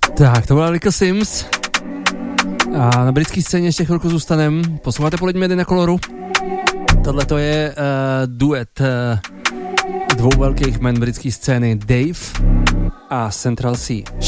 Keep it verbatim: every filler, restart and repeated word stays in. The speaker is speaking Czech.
Tak, to byla Little Sims. A na britské scéně ještě chvilku zůstanem. Posloucháte Poleďme jedy na Koloru. Tohle to je uh, duet uh, dvou velkých jmen britské scény, Dave a Central C.